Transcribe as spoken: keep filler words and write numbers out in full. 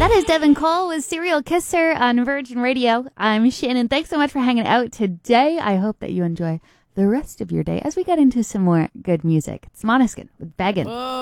That is Devin Cole with Serial Kisser on Virgin Radio. I'm Shannon. Thanks so much for hanging out today. I hope that you enjoy the rest of your day as we get into some more good music. It's Måneskin with Beggin'.